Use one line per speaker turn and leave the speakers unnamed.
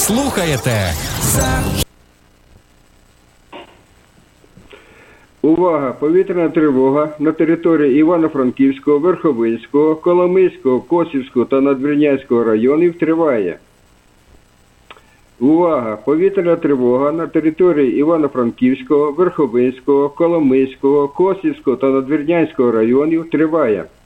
слухаєте.
Увага! Повітряна тривога на території Івано-Франківського, Верховинського, Коломийського, Косівського та Надвірнянського районів триває. Увага! Повітряна тривога на території Івано-Франківського, Верховинського, Коломийського, Косівського та Надвірнянського районів триває.